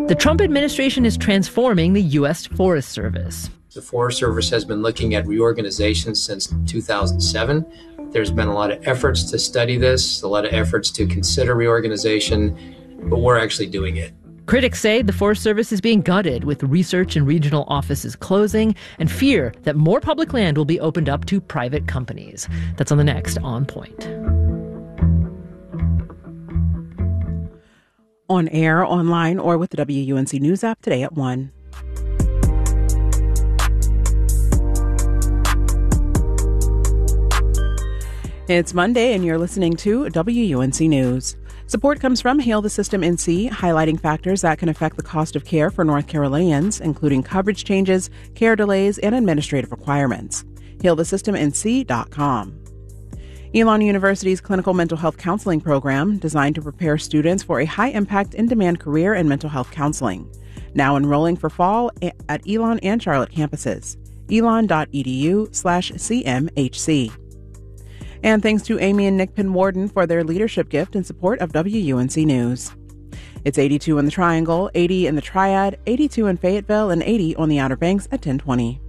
The Trump administration is transforming the U.S. Forest Service. The Forest Service has been looking at reorganization since 2007. There's been a lot of efforts to study this, a lot of efforts to consider reorganization, but we're actually doing it. Critics say the Forest Service is being gutted, with research and regional offices closing, and fear that more public land will be opened up to private companies. That's on the next On Point. On air, online, or with the WUNC News app today at 1. It's Monday, and you're listening to WUNC News. Support comes from Hail the System NC, highlighting factors that can affect the cost of care for North Carolinians, including coverage changes, care delays, and administrative requirements. HailTheSystemNC.com. Elon University's clinical mental health counseling program, designed to prepare students for a high-impact, in-demand career in mental health counseling. Now enrolling for fall at Elon and Charlotte campuses. elon.edu/CMHC. And thanks to Amy and Nick Penwarden for their leadership gift in support of WUNC News. It's 82 in the Triangle, 80 in the Triad, 82 in Fayetteville, and 80 on the Outer Banks at 1020.